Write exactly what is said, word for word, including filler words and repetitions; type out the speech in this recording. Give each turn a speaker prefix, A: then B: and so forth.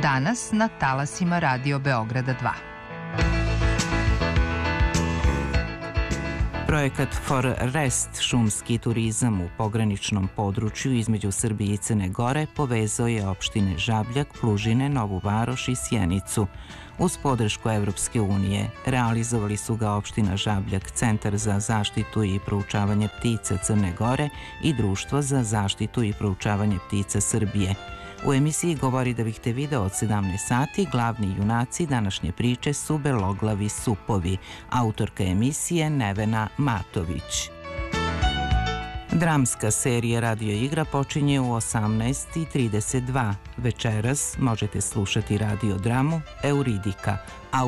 A: danas na talasima Radio Beograda dva.
B: Projekat For Rest, šumski turizam u pograničnom području između Srbije i Crne Gore, povezao je opštine Žabljak, Plužine, Novu Varoš i Sjenicu. Uz podršku Evropske unije realizovali su ga opština Žabljak, Centar za zaštitu i proučavanje ptica Crne Gore i Društvo za zaštitu i proučavanje ptica Srbije. U emisiji Govori da bih te video od sedamnaest sati glavni junaci današnje priče su beloglavi supovi, autorka emisije Nevena Matović. Dramska serija radio igra počinje u osamnaest trideset dva. Večeras možete slušati radio dramu Euridika,